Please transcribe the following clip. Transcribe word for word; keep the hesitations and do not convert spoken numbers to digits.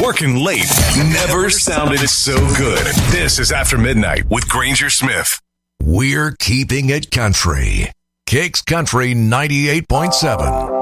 Working late never sounded so good. This is After Midnight with Granger Smith. We're keeping it country. Kicks Country ninety-eight point seven.